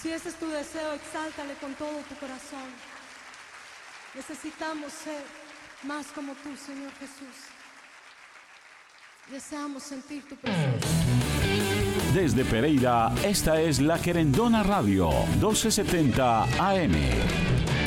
Si ese es tu deseo, exáltale con todo tu corazón. Necesitamos ser más como tú, Señor Jesús. Deseamos sentir tu presencia. Desde Pereira, esta es La Querendona Radio, 1270 AM.